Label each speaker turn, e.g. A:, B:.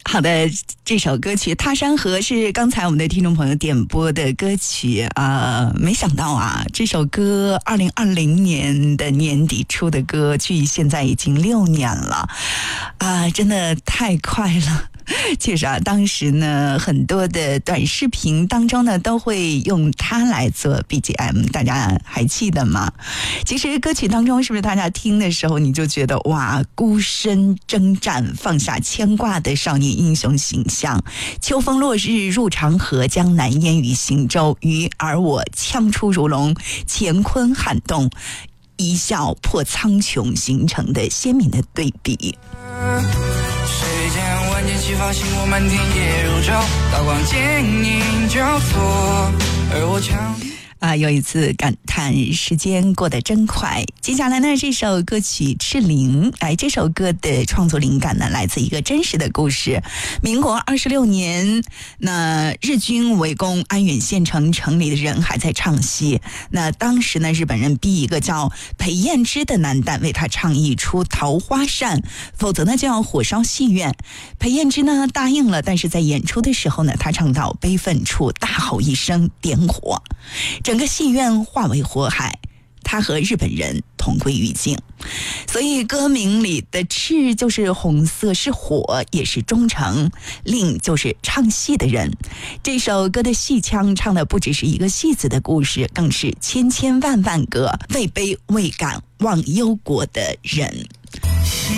A: 好的，这首歌曲《他山河》是刚才我们的听众朋友点播的歌曲没想到啊，这首歌2020年的年底出的歌，距现在已经6年了真的太快了。确实当时呢，很多的短视频当中呢，都会用它来做 BGM， 大家还记得吗？其实歌曲当中，是不是大家听的时候，你就觉得哇，孤身征战，放下牵挂的少年英雄形象。秋风落日入长河，江南烟雨行舟，鱼而我枪出如龙，乾坤撼动，一笑破苍穹，形成的鲜明的对比。
B: 谁见万箭齐发，星火满天夜如昼，刀光剑影交错，而我强
A: 又一次感叹时间过得真快。接下来呢，这首歌曲《赤灵》，这首歌的创作灵感呢，来自一个真实的故事。民国26年，那日军围攻安远县城里的人还在唱戏。那当时呢，日本人逼一个叫裴彦之的男旦为他唱一出《桃花扇》，否则呢就要火烧戏院。裴彦之呢答应了，但是在演出的时候呢，他唱到悲愤处，大吼一声点火，整个戏院化为火海，他和日本人同归于尽。所以歌名里的赤就是红色，是火，也是忠诚；令就是唱戏的人。这首歌的戏腔唱的不只是一个戏子的故事，更是千千万万个为悲为感忘忧国的人。